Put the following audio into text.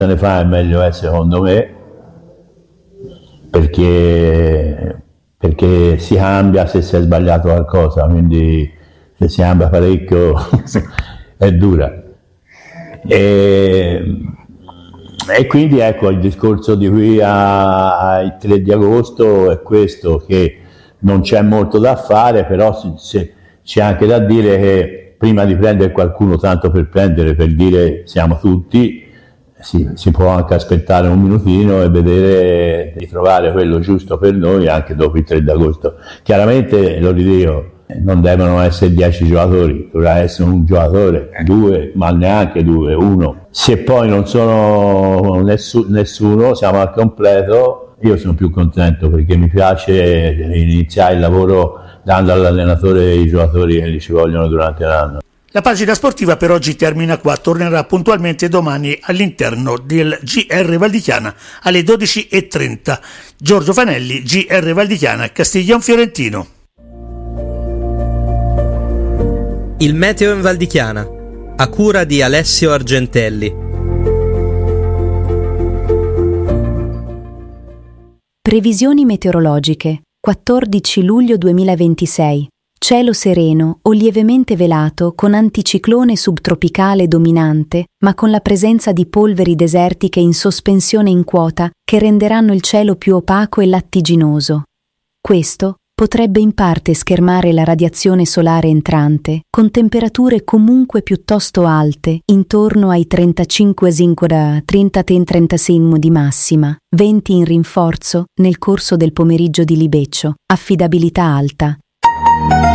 Se ne fa è meglio è secondo me, perché si cambia se si è sbagliato qualcosa, quindi se si cambia parecchio è dura. E quindi ecco, il discorso di qui al 3 di agosto è questo, che non c'è molto da fare, però c'è anche da dire che prima di prendere qualcuno tanto per prendere, per dire siamo tutti, si può anche aspettare un minutino e vedere di trovare quello giusto per noi anche dopo il 3 d'agosto. Chiaramente, lo ridico, non devono essere 10 giocatori, dovrà essere un giocatore, 2, ma neanche 2, 1. Se poi non sono nessuno, siamo al completo, io sono più contento, perché mi piace iniziare il lavoro dando all'allenatore i giocatori che ci vogliono durante l'anno. La pagina sportiva per oggi termina qua, tornerà puntualmente domani all'interno del GR Valdichiana alle 12:30. Giorgio Fanelli, GR Valdichiana, Castiglion Fiorentino. Il meteo in Valdichiana, a cura di Alessio Argentelli. Previsioni meteorologiche. 14 luglio 2026. Cielo sereno o lievemente velato con anticiclone subtropicale dominante, ma con la presenza di polveri desertiche in sospensione in quota che renderanno il cielo più opaco e lattiginoso. Questo potrebbe in parte schermare la radiazione solare entrante, con temperature comunque piuttosto alte, intorno ai 35-35 di massima, venti in rinforzo nel corso del pomeriggio di libeccio, affidabilità alta.